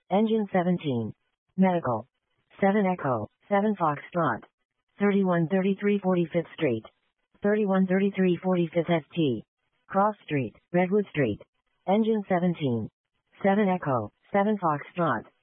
Engine 17. Medical. 7 Echo, 7 Foxtrot. 3133 45th Street. 3133 45th ST. Cross Street, Redwood Street. Engine 17. 7 Echo, 7 Foxtrot.